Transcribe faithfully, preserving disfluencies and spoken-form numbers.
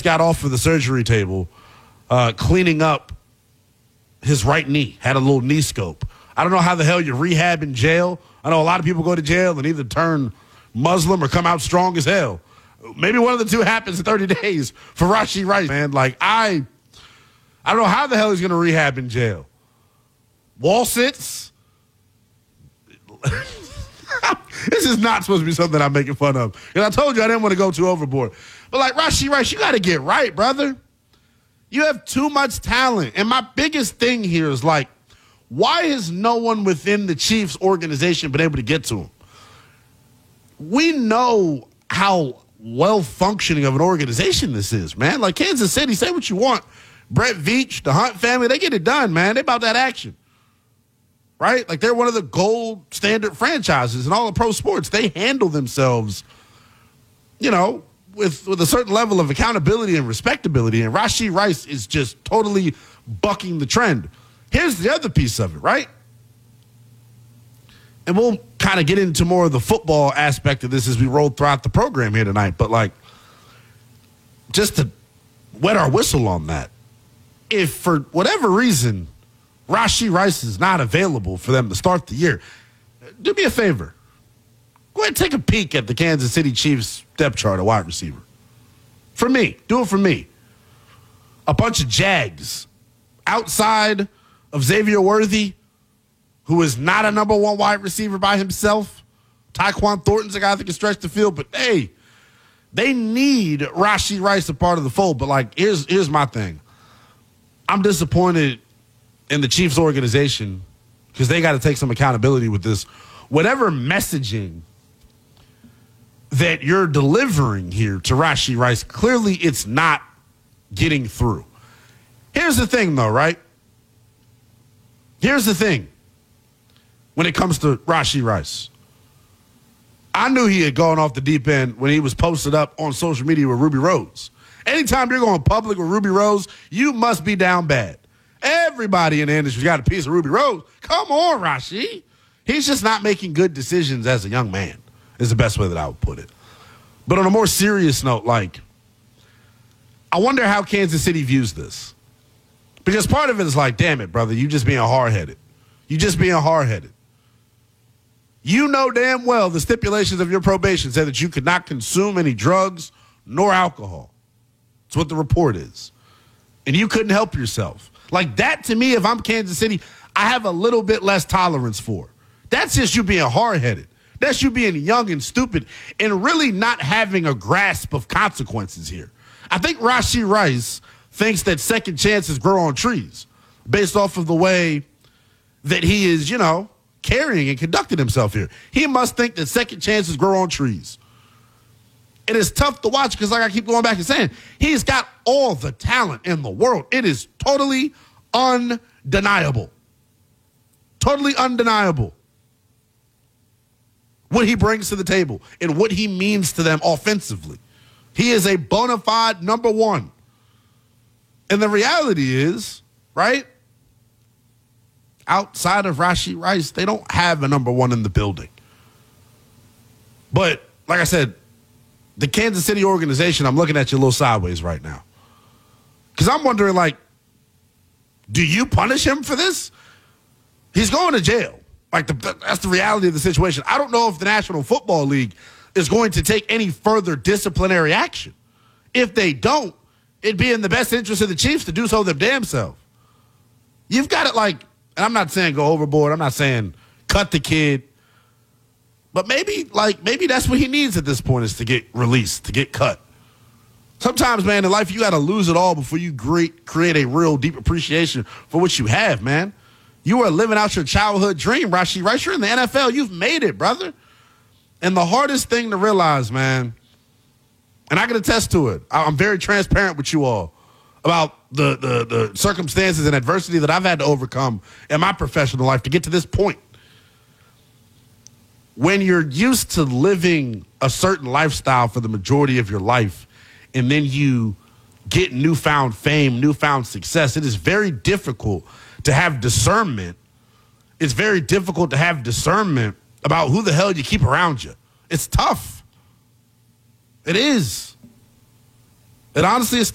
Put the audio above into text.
got off of the surgery table, uh, cleaning up his right knee, had a little knee scope. I don't know how the hell you rehab in jail. I know a lot of people go to jail and either turn Muslim or come out strong as hell. Maybe one of the two happens in thirty days for Rashee Rice, man. Like, I I don't know how the hell he's going to rehab in jail. Wall sits. This is not supposed to be something I'm making fun of. And I told you I didn't want to go too overboard. But, like, Rashee Rice, you got to get right, brother. You have too much talent. And my biggest thing here is, like, why has no one within the Chiefs organization been able to get to him? We know how well-functioning of an organization this is, man. Like, Kansas City, say what you want. Brett Veach, the Hunt family, they get it done, man. They about that action, right? Like, they're one of the gold standard franchises in all of pro sports. They handle themselves, you know, with, with a certain level of accountability and respectability, and Rashee Rice is just totally bucking the trend. Here's the other piece of it, right? And we'll kind of get into more of the football aspect of this as we roll throughout the program here tonight. But, like, just to wet our whistle on that, if for whatever reason Rashee Rice is not available for them to start the year, do me a favor. Go ahead and take a peek at the Kansas City Chiefs depth chart of wide receiver. For me. Do it for me. A bunch of Jags outside of Xavier Worthy, who is not a number one wide receiver by himself. Tyquan Thornton's a guy that can stretch the field, but hey, they need Rashee Rice a part of the fold. But, like, here's here's my thing. I'm disappointed in the Chiefs organization because they got to take some accountability with this. Whatever messaging that you're delivering here to Rashee Rice, clearly it's not getting through. Here's the thing, though, right? Here's the thing. When it comes to Rashee Rice, I knew he had gone off the deep end when he was posted up on social media with Ruby Rose. Anytime you're going public with Ruby Rose, you must be down bad. Everybody in the industry's got a piece of Ruby Rose. Come on, Rashee. He's just not making good decisions as a young man, is the best way that I would put it. But on a more serious note, like, I wonder how Kansas City views this. Because part of it is like, damn it, brother, you just being hard-headed. You just being hard-headed. You know damn well the stipulations of your probation said that you could not consume any drugs nor alcohol. That's what the report is. And you couldn't help yourself. Like, that, to me, if I'm Kansas City, I have a little bit less tolerance for. That's just you being hard-headed. That's you being young and stupid and really not having a grasp of consequences here. I think Rashee Rice thinks that second chances grow on trees based off of the way that he is, you know, carrying and conducting himself here. He must think that second chances grow on trees. It is tough to watch because, like I keep going back and saying, he's got all the talent in the world. It is totally undeniable. Totally undeniable what he brings to the table and what he means to them offensively. He is a bona fide number one. And the reality is, right, outside of Rashee Rice, they don't have a number one in the building. But, like I said, the Kansas City organization, I'm looking at you a little sideways right now. Because I'm wondering, like, do you punish him for this? He's going to jail. Like, the, that's the reality of the situation. I don't know if the National Football League is going to take any further disciplinary action. If they don't, it'd be in the best interest of the Chiefs to do so their damn self. You've got it, like, and I'm not saying go overboard. I'm not saying cut the kid. But maybe, like, maybe that's what he needs at this point, is to get released, to get cut. Sometimes, man, in life, you got to lose it all before you create, create a real deep appreciation for what you have, man. You are living out your childhood dream, Rashee Rice. You're in the N F L. You've made it, brother. And the hardest thing to realize, man, and I can attest to it, I'm very transparent with you all about the, the, the circumstances and adversity that I've had to overcome in my professional life to get to this point. When you're used to living a certain lifestyle for the majority of your life, and then you get newfound fame, newfound success, it is very difficult to have discernment. It's very difficult to have discernment about who the hell you keep around you. It's tough. It is. It honestly is